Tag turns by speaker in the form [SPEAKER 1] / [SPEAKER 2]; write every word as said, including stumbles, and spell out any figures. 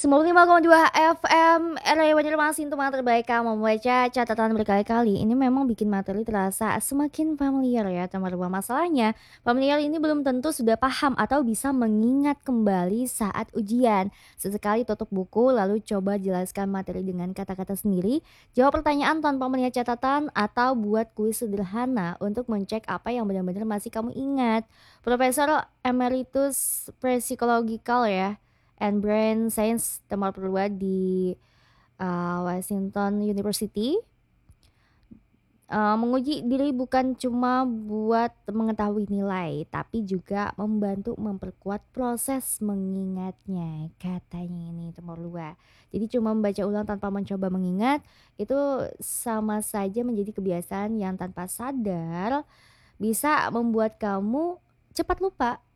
[SPEAKER 1] sembilan puluh lima koma dua F M R A Banjarmasin, teman terbaik kamu membaca catatan berkali-kali. Ini memang bikin materi terasa semakin familiar ya teman-teman. Masalahnya, familiar ini belum tentu sudah paham atau bisa mengingat kembali saat ujian. Sesekali tutup buku lalu coba jelaskan materi dengan kata-kata sendiri, jawab pertanyaan tanpa melihat catatan atau buat kuis sederhana untuk mencek apa yang benar-benar masih kamu ingat. Profesor Emeritus Physiological ya and Brain Science tempat kedua di uh, Washington University uh, menguji diri bukan cuma buat mengetahui nilai, tapi juga membantu memperkuat proses mengingatnya. Katanya ini tempat dua. Jadi cuma membaca ulang tanpa mencoba mengingat itu sama saja menjadi kebiasaan yang tanpa sadar bisa membuat kamu cepat lupa